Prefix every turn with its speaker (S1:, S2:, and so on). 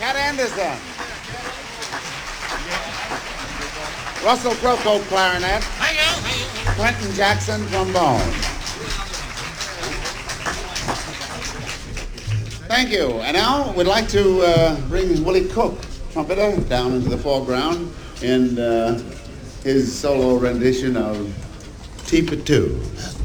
S1: Cat Anderson. Russell Croco, clarinet. Quentin Jackson, trombone. Thank you. And now we'd like to bring Willie Cook, trumpeter, down into the foreground in his solo rendition of Teepa Two.